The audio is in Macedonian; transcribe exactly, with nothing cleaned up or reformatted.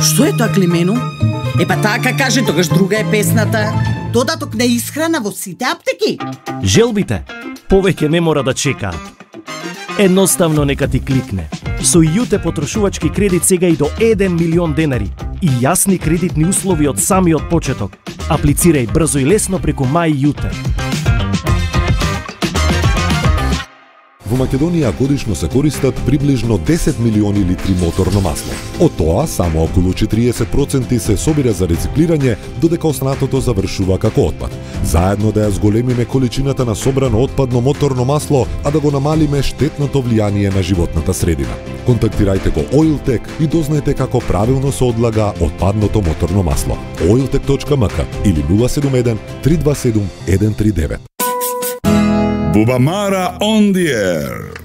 Што е тоа Климену? Е па така каже, тогаш друга е песната. Додаток на исхрана во сите аптеки. Желбите повеќе не мора да чекаат. Едноставно нека ти кликне. Со Јуте потрошувачки кредит сега и до еден милион денари и јасни кредитни услови од самиот почеток. Аплицирај брзо и лесно преку Мај Јуте. Во Македонија годишно се користат приближно десет милиони литри моторно масло. Од тоа, само околу четириесет проценти се собира за рециклирање, додека останатото завршува како отпад. Заедно да ја зголемиме количината на собрано отпадно моторно масло, а да го намалиме штетното влијание на животната средина. Контактирајте го Oiltech и дознаете како правилно се одлага отпадното моторно масло. oiltech точка ем к или нула седум еден три два седум еден три девет. Bubamara on the air.